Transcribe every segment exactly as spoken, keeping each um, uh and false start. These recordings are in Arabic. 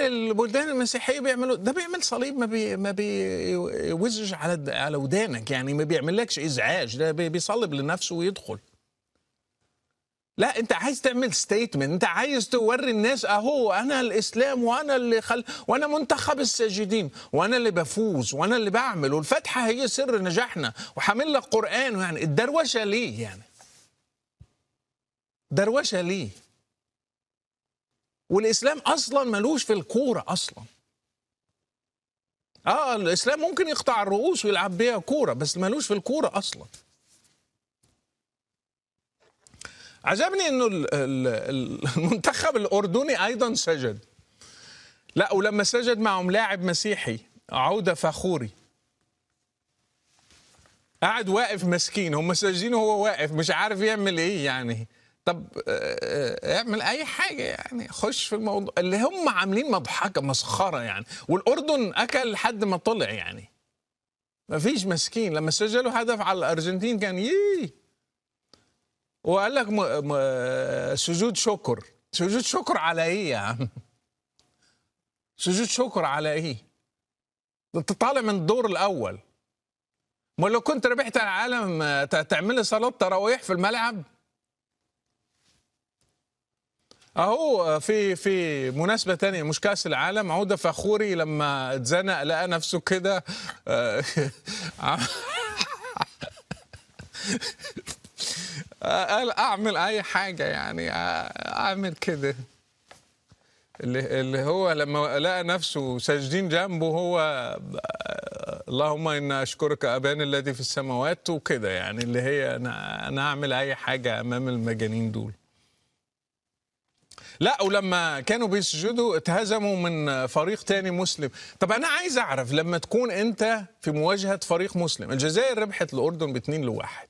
البلدان المسيحيه بيعملوا ده، بيعمل صليب ما بي ما بيوزج على على ودانك، يعني ما بيعملكش ازعاج، ده بيصلب لنفسه ويدخل. لا، انت عايز تعمل ستيتمنت، انت عايز توري الناس اهو انا الاسلام، وانا اللي خل... وانا منتخب الساجدين، وانا اللي بفوز، وانا اللي بعمل، والفاتحه هي سر نجاحنا، وحامل لك قران. يعني الدروشه ليه؟ يعني دروشه ليه؟ والاسلام اصلا ملوش في الكوره اصلا. اه الاسلام ممكن يقطع الرؤوس ويلعب بيها كوره، بس ملوش في الكوره اصلا. عجبني انه المنتخب الاردني ايضا سجد. لا، ولما سجد معهم لاعب مسيحي عودة فخوري، قاعد واقف مسكين، هم ساجدين وهو واقف مش عارف يعمل ايه. يعني طب اعمل اي حاجه، يعني خش في الموضوع. اللي هم عاملين مضحكه مسخره يعني، والاردن اكل لحد ما طلع. يعني ما فيش مسكين. لما سجلوا هدف على الارجنتين كان يي، وقال لك م... م... سجود شكر. سجود شكر على ايه يا عم؟ سجود شكر على ايه؟ انت طالع من الدور الاول. ما لو كنت ربحت العالم تعمل لي صلاه تراويح في الملعب؟ اهو في في مناسبه تانية مش كاس العالم، عوده فخوري لما اتزنق لقى نفسه كده قال اعمل اي حاجه، يعني اعمل كده. اللي اللي هو لما لقى نفسه ساجدين جنبه هو اللهم انا اشكرك ابانا الذي في السماوات وكده، يعني اللي هي انا انا اعمل اي حاجه امام المجانين دول. لا، ولما كانوا بيسجدوا اتهزموا من فريق تاني مسلم. طب انا عايز اعرف، لما تكون انت في مواجهه فريق مسلم، الجزائر ربحت الاردن باتنين لواحد،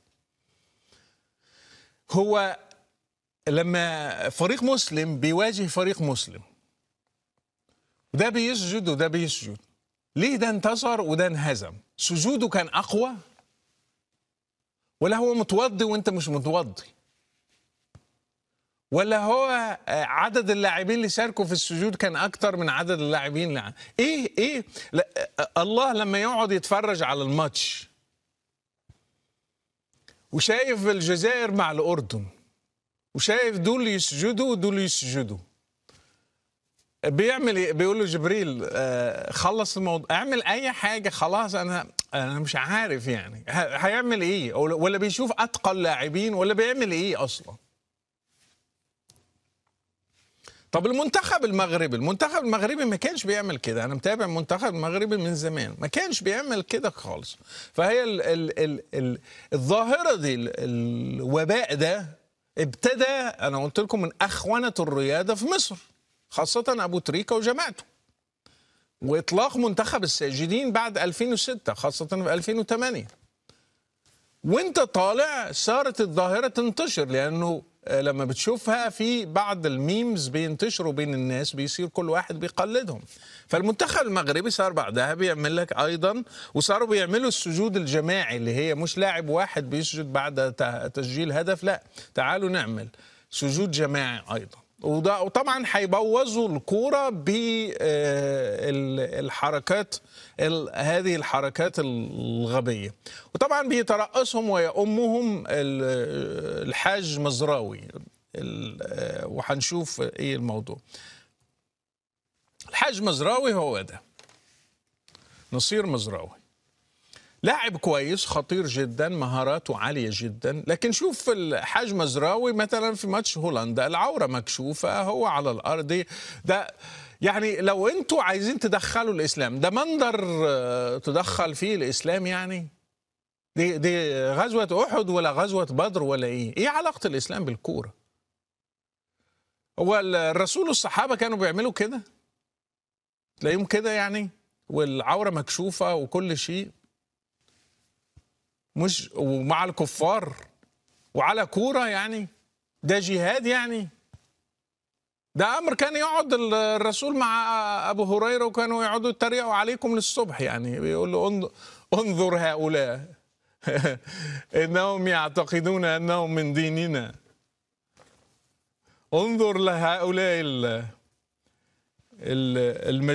هو لما فريق مسلم بيواجه فريق مسلم وده بيسجد وده بيسجد، ليه ده انتصر وده انهزم؟ سجوده كان اقوى، ولا هو متوضي وانت مش متوضي، ولا هو عدد اللاعبين اللي شاركوا في السجود كان اكتر من عدد اللاعبين؟ لا. ايه ايه لا. الله لما يقعد يتفرج على الماتش وشايف الجزائر مع الاردن وشايف دول يسجدوا ودول يسجدوا، بيعمل ايه؟ بيقول له جبريل خلص الموضوع، اعمل اي حاجه، خلاص انا انا مش عارف يعني هيعمل ايه، ولا بيشوف اتقل لاعبين، ولا بيعمل ايه اصلا؟ طب المنتخب المغربي، المنتخب المغربي ما كانش بيعمل كده. انا متابع المنتخب المغربي من زمان، ما كانش بيعمل كده خالص. فهي ال ال ال ال الظاهره دي، الوباء ده ابتدى، انا قلت لكم، من اخونه الرياضه في مصر، خاصه ابو تريكه وجماعته، واطلاق منتخب الساجدين بعد ألفين وستة، خاصه في ألفين وثمانية. وانت طالع صارت الظاهره تنتشر، لانه لما بتشوفها في بعض الميمز بينتشروا بين الناس، بيصير كل واحد بيقلدهم. فالمنتخب المغربي صار بعدها بيعمل لك ايضا، وصاروا بيعملوا السجود الجماعي، اللي هي مش لاعب واحد بيسجد بعد تسجيل هدف، لا، تعالوا نعمل سجود جماعي ايضا. وطبعا هيبوظوا الكوره بالحركات، هذه الحركات الغبيه. وطبعا بيترأسهم ويأمهم الحاج مزراوي، وهنشوف ايه الموضوع. الحاج مزراوي هو ده نصير مزراوي، لاعب كويس خطير جدا، مهاراته عالية جدا، لكن شوف الحاج مزراوي مثلا في ماتش هولندا العورة مكشوفة، هو على الأرض. ده يعني لو انتوا عايزين تدخلوا الإسلام، ده منظر تدخل فيه الإسلام؟ يعني دي, دي غزوة أحد ولا غزوة بدر ولا إيه؟ إيه علاقة الإسلام بالكورة؟ هو الرسول والصحابة كانوا بيعملوا كده؟ تلاقيهم كده يعني، والعورة مكشوفة وكل شيء، مش ومع الكفار وعلى كورة؟ يعني ده جهاد؟ يعني ده أمر كان يقعد الرسول مع أبو هريرة وكانوا يقعدوا يتريقوا عليكم للصبح، يعني بيقول له انظر هؤلاء إنهم يعتقدون أنهم من ديننا، انظر لهؤلاء ال- الم